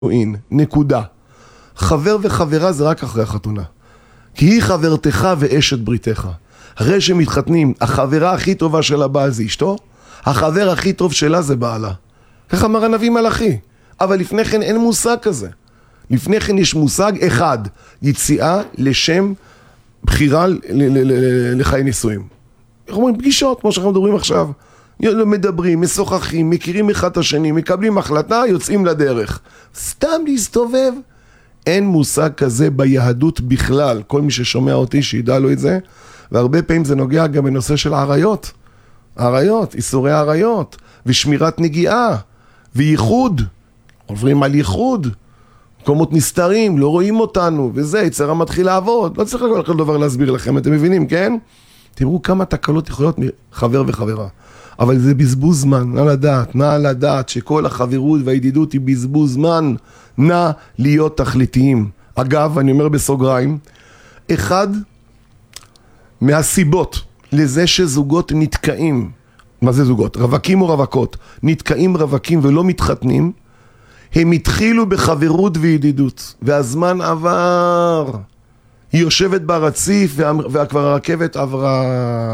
נקודה. חבר וחברה זה רק אחרי החתונה. כי היא חברתך ואשת בריתך. הרי שמתחתנים, החברה הכי טובה של הבעל זה אשתו, החבר הכי טוב שלה זה בעלה. ככה אמר הנביא מלאכי. אבל לפני כן אין מושג כזה. לפני כן יש מושג אחד, יציאה לשם בחירה לחיי נישואים. אנחנו אומרים פגישות, כמו שאנחנו מדברים עכשיו. מדברים, משוחחים, מכירים אחד את השני, מקבלים החלטה, יוצאים לדרך. סתם להסתובב. אין מושג כזה ביהדות בכלל. כל מי ששומע אותי שידע לו את זה. והרבה פעמים זה נוגע גם בנושא של עריות. עריות, איסורי עריות. ושמירת נגיעה. וייחוד. עוברים על ייחוד. מקומות נסתרים, לא רואים אותנו. וזה, יצרה מתחיל לעבוד. לא צריך כל דבר להסביר לכם, אתם מבינים, כן? תראו כמה תקלות יכולות מחבר וחברה. אבל זה בזבוז זמן, נא לדעת שכל החברות והידידות היא בזבוז זמן, נא להיות תכליתיים. אגב, אני אומר בסוגריים, אחד מהסיבות לזה שזוגות נתקעים, מה זה זוגות? רווקים או רווקות, נתקעים רווקים ולא מתחתנים, הם התחילו בחברות וידידות, והזמן עבר. היא יושבת ברציף וכבר הרכבת עברה.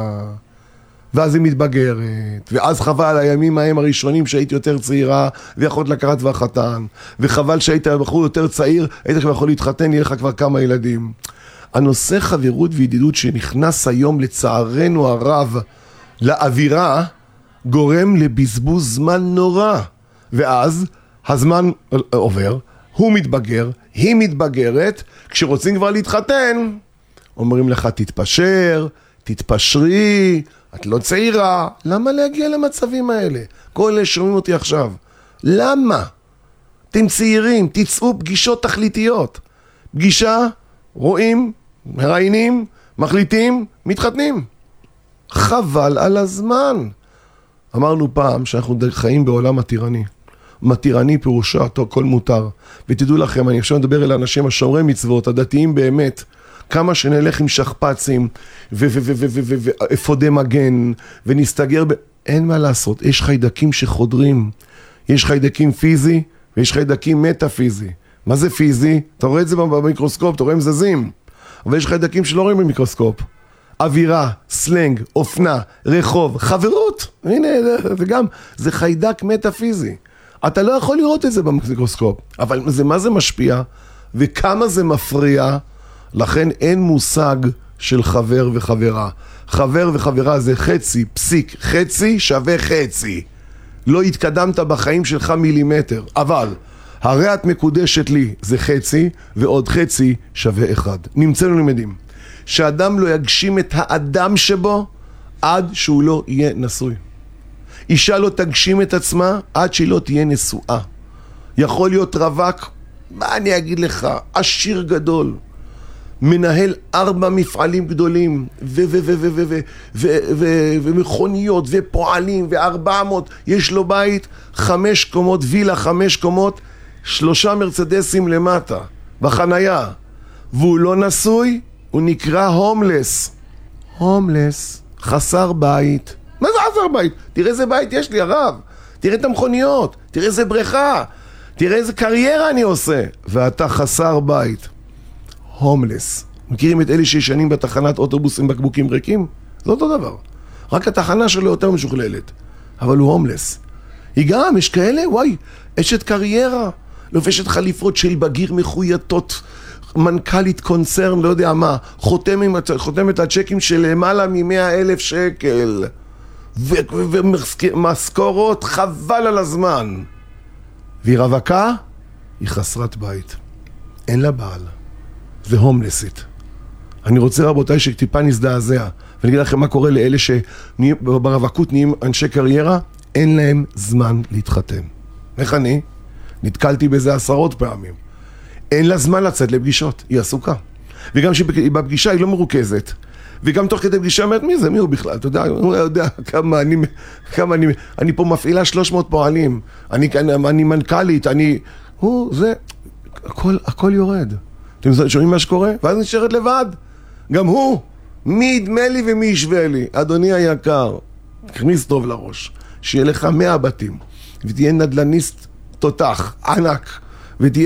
ואז היא מתבגרת, ואז חבל הימים ההם הראשונים שהיית יותר צעירה ויכולת לקחת והחתן, וחבל שהיית בחור יותר צעיר, היית כבר יכול להתחתן, יהיה לך כבר כמה ילדים. הנושא חברות וידידות שנכנס היום לצערנו הרב לאווירה, גורם לבזבוז זמן נורא, ואז הזמן עובר, הוא מתבגר, היא מתבגרת, כשרוצים כבר להתחתן, אומרים לך תתפשר, תתפשרי, את לא צעירה, למה להגיע למצבים האלה? כל אלה שומעים אותי עכשיו. למה? אתם צעירים, תצאו פגישות תכליתיות. פגישה, רואים, מראיינים, מחליטים, מתחתנים. חבל על הזמן. אמרנו פעם שאנחנו חיים בעולם הטירני. מתירני פירושו, הכל מותר. ותדעו לכם, אני עכשיו מדבר אל האנשים השומרי מצוות, הדתיים באמת, כמה שנלך עם שכפצים ואפודי מגן ונסתגר אין מה לעשות, יש חיידקים שחודרים, יש חיידקים פיזי ויש חיידקים מטאפיזי. מה זה פיזי? אתה רואה את זה במיקרוסקופ, אתה רואה הם זזים, אבל יש חיידקים שלא רואים במיקרוסקופ. אווירה, סלנג, אופנה, רחוב, חברות, הנה, וגם זה חיידק מטאפיזי. אתה לא יכול לראות את זה במיקרוסקופ, אבל מה זה משפיע וכמה זה מפריע. לכן אין מושג של חבר וחברה. חבר וחברה זה חצי, פסיק, חצי שווה חצי. לא התקדמת בחיים שלך מילימטר, אבל הרי את מקודשת לי זה חצי, ועוד חצי שווה אחד. נמצאנו לימדים שאדם לא יגשים את האדם שבו עד שהוא לא יהיה נשוי. אישה לא תגשים את עצמה עד שהיא לא תהיה נשואה. יכול להיות רווק, מה אני אגיד לך, עשיר גדול, מנהל 4 מפעלים גדולים, ומכוניות, ופועלים, ו400, יש לו בית, 5 קומות, וילה 5 קומות, 3 מרצדסים למטה, בחנייה, והוא לא נשוי, הוא נקרא הומלס. הומלס, חסר בית. מה זה חסר בית? תראה איזה בית יש לי, הרב. תראה את המכוניות, תראה איזה בריכה, תראה איזה קריירה אני עושה. ואתה חסר בית. הומלס. מכירים את אלה שישנים בתחנת אוטובוס עם בקבוקים ריקים? זה אותו דבר. רק התחנה שלו יותר משוכללת. אבל הוא הומלס. היא גם, יש כאלה, וואי, אשת קריירה. לובשת חליפות של בגיר מחויטות. מנכ"לית קונצרן, לא יודע מה. חותמת הצ'קים של למעלה מ100,000 שקל. ומשכורות חבל על הזמן. והיא רווקה, היא חסרת בית. אין לה בעל. והומלסית. אני רוצה רבותיי שטיפה נזדעזע, ואני אגיד לכם מה קורה לאלה שברווקות נהיים אנשי קריירה, אין להם זמן להתחתן. איך אני? נתקלתי בזה 10 פעמים. אין לה זמן לצאת לפגישות, היא עסוקה. וגם שבפגישה היא לא מרוכזת. וגם תוך כדי פגישה אומרת, מי זה? מי הוא בכלל? אתה יודע, הוא יודע כמה אני פה מפעילה 300 פועלים, אני מנכ"לית, זה, הכל יורד. אתם שומעים מה שקורה? ואז נשארת לבד. גם הוא, מי ידמה לי ומי ישווה לי? אדוני היקר, תכניס טוב לראש, שיהיה לך 100 בתים, ותהיה נדלניסט תותח, ענק, ותהיה